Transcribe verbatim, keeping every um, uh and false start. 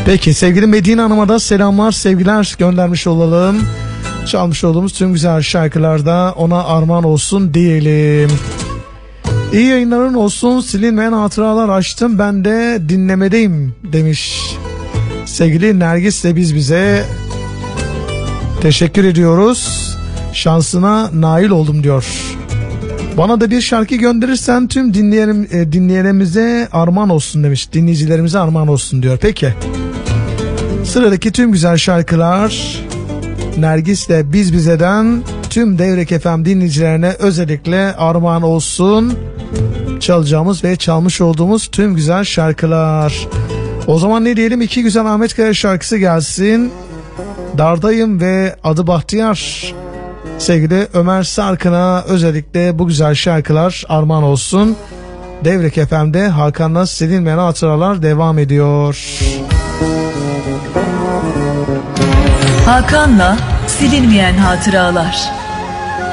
Peki sevgili Medine Hanım'a da selamlar, sevgiler göndermiş olalım. Çalmış olduğumuz tüm güzel şarkılarda ona armağan olsun diyelim. İyi yayınların olsun, silinmeyen hatıralar açtım, ben de dinlemedeyim demiş sevgili Nergis de biz bize. Teşekkür ediyoruz. Şansına nail oldum diyor. Bana da bir şarkı gönderirsen tüm dinleyelim, e, dinleyenimize armağan olsun demiş. Dinleyicilerimize armağan olsun diyor. Peki. Sıradaki tüm güzel şarkılar Nergis'le Biz Bize'den tüm Devrek F M dinleyicilerine özellikle armağan olsun. Çalacağımız ve çalmış olduğumuz tüm güzel şarkılar. O zaman ne diyelim, iki güzel Ahmet Kaya şarkısı gelsin. Dardayım ve Adı Bahtiyar. Sevgili Ömer Sarkın'a özellikle bu güzel şarkılar armağan olsun. Devrek F M'de Hakan'la Silinmeyen Hatıralar devam ediyor. Hakan'la Silinmeyen Hatıralar.